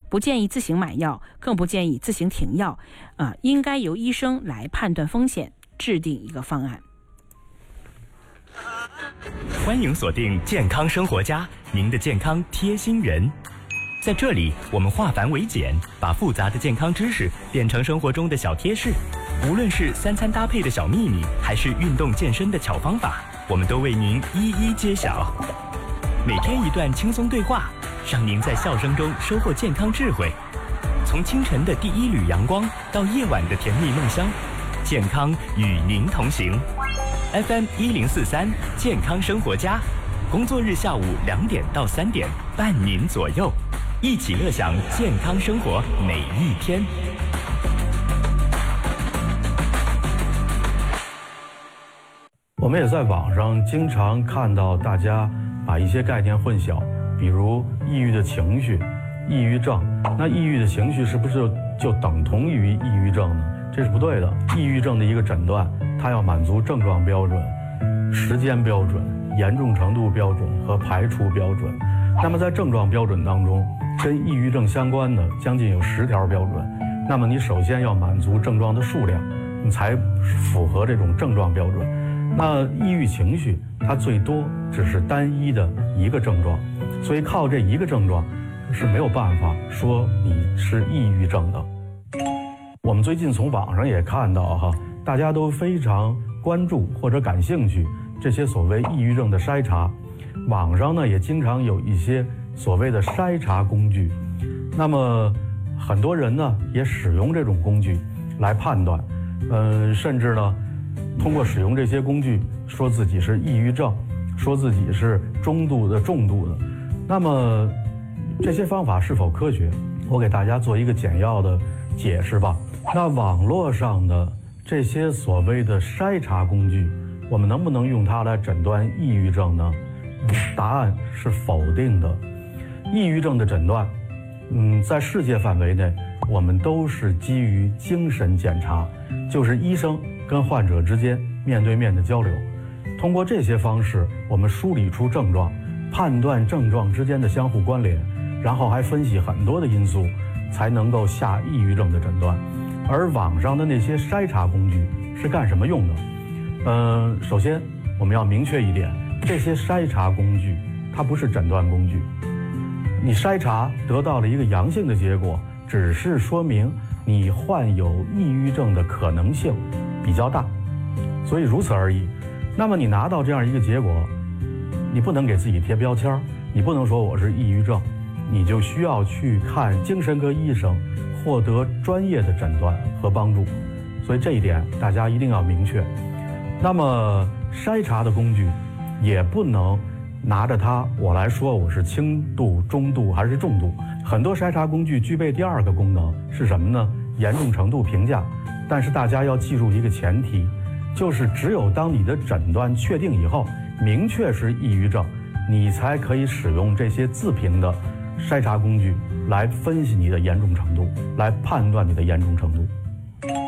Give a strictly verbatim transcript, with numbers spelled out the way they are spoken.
不建议自行买药，更不建议自行停药，啊、呃，应该由医生来判断风险，制定一个方案。 欢迎锁定健康生活家，您的健康贴心人。在这里，我们化繁为简，把复杂的健康知识变成生活中的小贴士。无论是三餐搭配的小秘密，还是运动健身的巧方法，我们都为您一一揭晓。每天一段轻松对话，让您在笑声中收获健康智慧。从清晨的第一缕阳光到夜晚的甜蜜梦乡，健康与您同行。F M 一零四三健康生活家，工作日下午两点到三点，伴您左右，一起乐享健康生活每一天。 我们也在网上经常看到大家把一些概念混淆，比如抑郁的情绪、抑郁症。那抑郁的情绪是不是就就等同于抑郁症呢？这是不对的。抑郁症的一个诊断，它要满足症状标准、时间标准、严重程度标准和排除标准。那么在症状标准当中，跟抑郁症相关的将近有十条标准。那么你首先要满足症状的数量，你才符合这种症状标准。那抑郁情绪它最多只是单一的一个症状，所以靠这一个症状是没有办法说你是抑郁症的。我们最近从网上也看到哈，大家都非常关注或者感兴趣这些所谓抑郁症的筛查，网上呢也经常有一些所谓的筛查工具，那么很多人呢也使用这种工具来判断，嗯，甚至呢通过使用这些工具说自己是抑郁症，说自己是中度的、重度的。那么这些方法是否科学？我给大家做一个简要的解释吧。那网络上的这些所谓的筛查工具，我们能不能用它来诊断抑郁症呢？答案是否定的。抑郁症的诊断，嗯，在世界范围内，我们都是基于精神检查，就是医生跟患者之间面对面的交流，通过这些方式，我们梳理出症状，判断症状之间的相互关联，然后还分析很多的因素，才能够下抑郁症的诊断。而网上的那些筛查工具是干什么用的？嗯、呃，首先我们要明确一点，这些筛查工具它不是诊断工具。你筛查得到了一个阳性的结果，只是说明你患有抑郁症的可能性比较大，所以如此而已。那么你拿到这样一个结果，你不能给自己贴标签，你不能说我是抑郁症，你就需要去看精神科医生，获得专业的诊断和帮助。所以这一点大家一定要明确。那么筛查的工具也不能拿着它我来说我是轻度、中度还是重度。很多筛查工具具备第二个功能是什么呢？严重程度评价。但是大家要记住一个前提，就是只有当你的诊断确定以后，明确是抑郁症，你才可以使用这些自评的筛查工具来分析你的严重程度，来判断你的严重程度。